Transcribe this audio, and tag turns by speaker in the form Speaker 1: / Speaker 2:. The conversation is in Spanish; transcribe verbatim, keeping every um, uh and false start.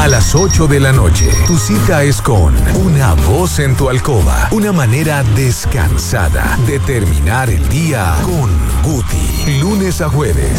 Speaker 1: A las ocho de la noche, tu cita es con Una Voz en tu Alcoba. Una manera descansada de terminar el día con Guti. Lunes a jueves,